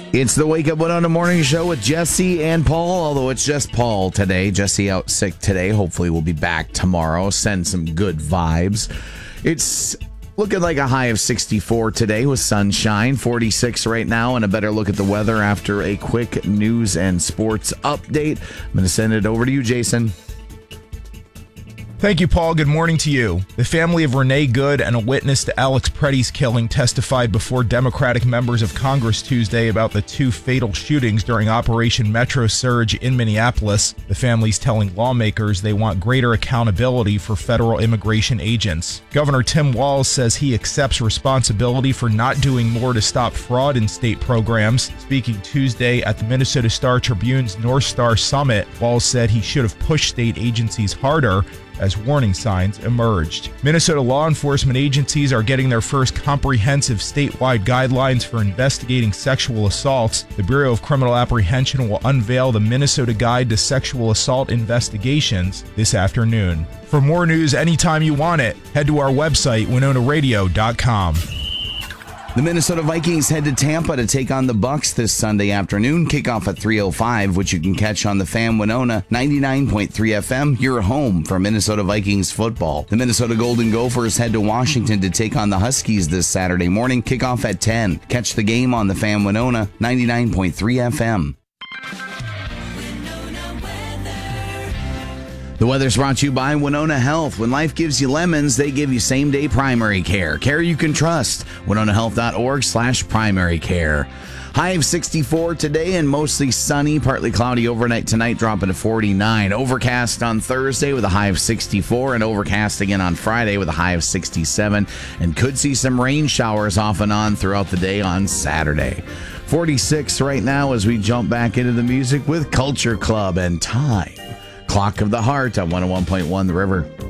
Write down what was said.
It's the Wake Up Winona Morning Show with Jesse and Paul, although it's just Paul today. Jesse out sick today. Hopefully we'll be back tomorrow. Send some good vibes. It's looking like a high of 64 today with sunshine, 46 right now, and a better look at the weather after a quick news and sports update. I'm going to send it over to you, Jason. Thank you, Paul. Good morning to you. The family of Renee Good and a witness to Alex Pretty's killing testified before Democratic members of Congress Tuesday about the two fatal shootings during Operation Metro Surge in Minneapolis. The family's telling lawmakers they want greater accountability for federal immigration agents. Governor Tim Walz says he accepts responsibility for not doing more to stop fraud in state programs. Speaking Tuesday at the Minnesota Star Tribune's North Star Summit, Walz said he should have pushed state agencies harder as warning signs emerged. Minnesota law enforcement agencies are getting their first comprehensive statewide guidelines for investigating sexual assaults. The Bureau of Criminal Apprehension will unveil the Minnesota Guide to Sexual Assault Investigations this afternoon. For more news anytime you want it, head to our website, WinonaRadio.com. The Minnesota Vikings head to Tampa to take on the Bucks this Sunday afternoon. Kickoff at 3:05, which you can catch on the Fan Winona 99.3 FM, your home for Minnesota Vikings football. The Minnesota Golden Gophers head to Washington to take on the Huskies this Saturday morning. Kickoff at 10. Catch the game on the Fan Winona 99.3 FM. The weather's brought to you by Winona Health. When life gives you lemons, they give you same-day primary care. Care you can trust. WinonaHealth.org/primary care. High of 64 today and mostly sunny, partly cloudy overnight tonight, dropping to 49. Overcast on Thursday with a high of 64 and overcast again on Friday with a high of 67. And could see some rain showers off and on throughout the day on Saturday. 46 right now as we jump back into the music with Culture Club and Time. Clock of the Heart on 101.1 The River.